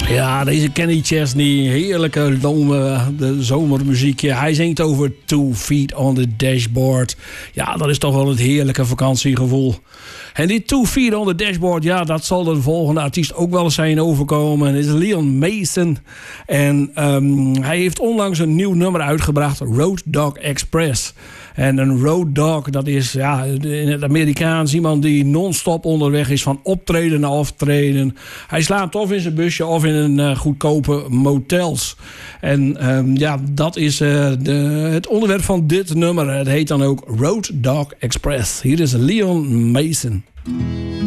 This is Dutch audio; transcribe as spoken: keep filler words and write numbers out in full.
Ja, deze Kenny Chesney, heerlijke dome, de zomermuziekje. Hij zingt over Two Feet on the Dashboard. Ja, dat is toch wel het heerlijke vakantiegevoel. En die Two Feet on the Dashboard, ja, dat zal de volgende artiest ook wel eens zijn overkomen. Het is Leon Mason. En um, hij heeft onlangs een nieuw nummer uitgebracht, Road Dog Express. En een road dog, dat is ja, in het Amerikaans iemand die non-stop onderweg is van optreden naar optreden. Hij slaapt of in zijn busje of in een uh, goedkope motels. En um, ja, dat is uh, de, het onderwerp van dit nummer. Het heet dan ook Road Dog Express. Hier is Leon Mason.